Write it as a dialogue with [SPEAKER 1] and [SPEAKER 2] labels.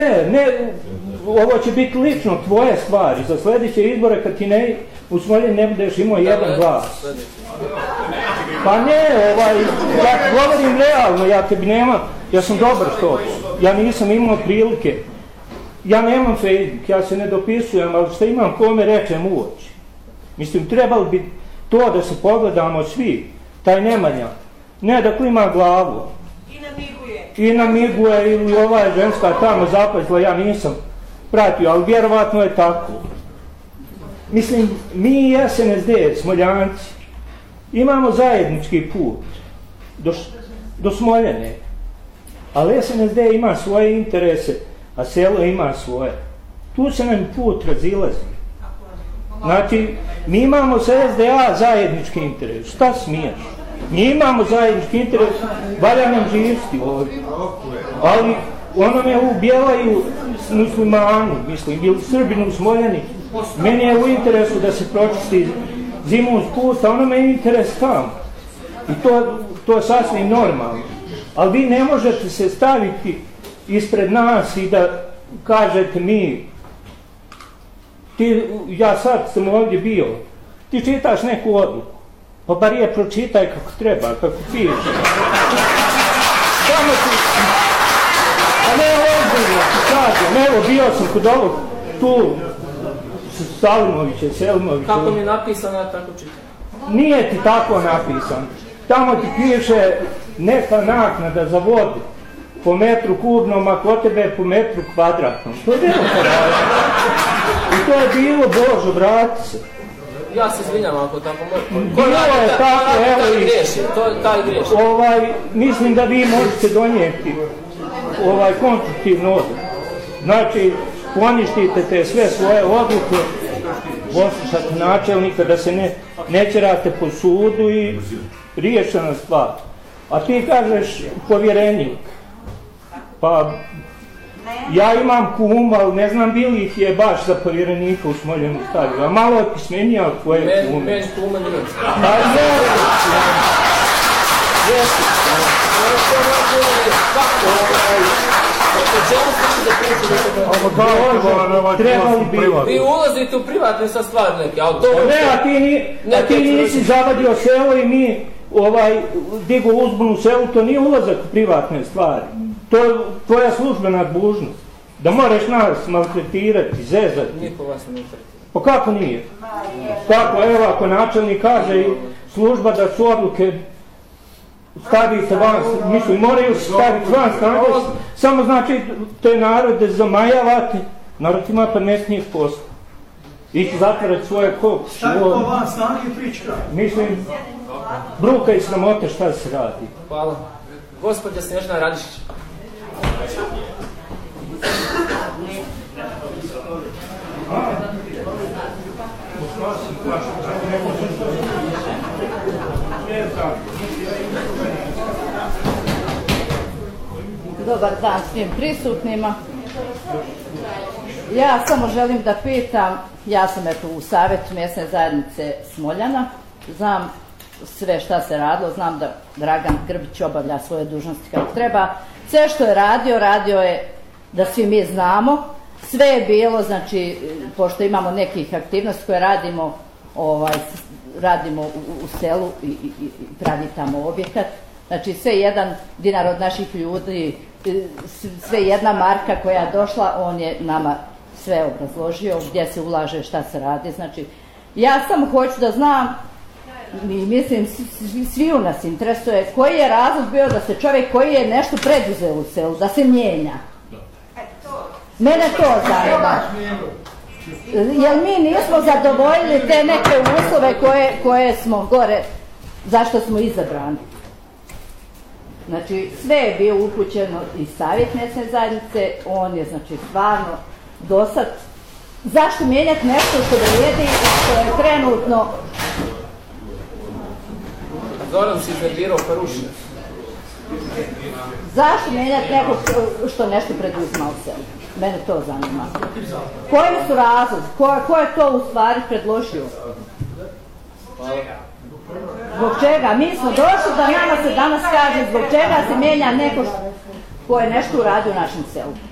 [SPEAKER 1] Ne, ovo će biti lično tvoje stvari. Za sljedeće izbore kad ti u Smoljenu ne budeš imao jedan glas. Pa ne, ja govorim realno, ja tebi nemam, ja sam dobar što ja nisam imao prilike. Ja nemam Facebook, ja se ne dopisujem, ali što imam kome rečem uoči. Mislim, trebalo bi to da se pogledamo svi, taj Nemanja, ne da klima glavu. I namiguje ili ova je ženska tamo zapazila, ja nisam pratio, ali vjerovatno je tako. Mislim, mi i SNSD, Smoljanci, imamo zajednički put do Smoljene, ali SNSD ima svoje interese, a selo ima svoje. Tu se nam put razilazi. Znači, mi imamo sa SDA zajednički interes. Šta smiješ? Mi imamo zajednički interes, valja nam živsti ovdje. Ali onome ubjelaju muslimanu, mislim, ili Srbinu u Smoljeni. Meni je u interesu da se pročisti zimu spust, a onome je interes tamo. I to je sasvim normalno. Ali vi ne možete se staviti ispred nas i da kažete ja sad sam ovdje bio, ti čitaš neku odluku, pa bar je pročitaj kako treba, kako piše. Samo ti, a ne ozbiljno, kažem, evo bio sam kod ovog tu Salimovića, Selimovića.
[SPEAKER 2] Kako mi je napisano, ja tako čitam.
[SPEAKER 1] Nije ti tako napisano. Tamo ti piše neka naknada za vodu po metru kubnom, a kod tebe po metru kvadratnom. To je bilo I to je bilo, Božo, vrati se.
[SPEAKER 2] Ja se izvinjam ako tako mogu.
[SPEAKER 1] Bilo je tako, evo i...
[SPEAKER 2] Taj griješi.
[SPEAKER 1] Mislim da vi možete donijeti konstruktivnu odluku. Znači, poništite te sve svoje odluke, poslušate načelnika da se ne ćerate po sudu i riješena stvar. A ti kažeš povjerenik. Pa, ja imam kuma, ali ne znam bili ih je baš za povjerenika u Smoljenu stavio. A malo je pismenija od tvoje kume.
[SPEAKER 2] Meni kuma nije.
[SPEAKER 1] Pa ne,
[SPEAKER 2] Vi ulazite u privatne sa stvari neke, ali to...
[SPEAKER 1] Ne, a ti nisi zavadio selo i mi digu uzbunu selu, to nije ulazak u privatne stvari. To je tvoja službena dužnost. Da moraš nas maltretirati, zezati.
[SPEAKER 2] Niko vas ne maltretira.
[SPEAKER 1] Pa kako nije? Tako, evo, ako načelnik kaže i služba da su odluke stavite van, mislim, moraju staviti van snage, samo znači te narode zamajavate, narod ima pametnijih posla. Ići zatvarati svoje koku.
[SPEAKER 3] Stavite van snage prička.
[SPEAKER 1] Mislim, bruka i sramote šta se radi.
[SPEAKER 2] Hvala. Gospođa Snježana Radišić.
[SPEAKER 4] Dobar dan svim prisutnima. Ja samo želim da pitam, ja sam u savjetu mjesne zajednice Smoljana, znam sve šta se radilo, znam da Dragan Grbić obavlja svoje dužnosti kako treba. Sve što je radio je da svi mi znamo, sve je bilo, znači, pošto imamo nekih aktivnosti koje radimo u selu i pravi tamo objekat, znači sve jedan dinar od naših ljudi, sve jedna marka koja je došla, on je nama sve obrazložio, gdje se ulaže, šta se radi, znači, ja samo hoću da znam, mislim, svi u nas interesuje, koji je razlog bio da se čovjek koji je nešto preduzeo u selu, da se mijenja. Mene to zanima. Jer mi nismo zadovoljili te neke uslove koje smo gore, zašto smo izabrani. Znači, sve je bio upućeno iz savjet mjesne zajednice, on je, znači, stvarno dosad. Zašto mijenjati nešto što vrijedi i što je trenutno...
[SPEAKER 2] Zoran si iznervirao pa ruši.
[SPEAKER 4] Zašto mijenjati neko što nešto preduzima u selu? Mene to zanima. Koji su razlozi? Ko je to u stvari predložio? Zbog čega? Mi smo došli da nama se danas kaže zbog čega se mijenja neko ko je nešto uradio u našem selu.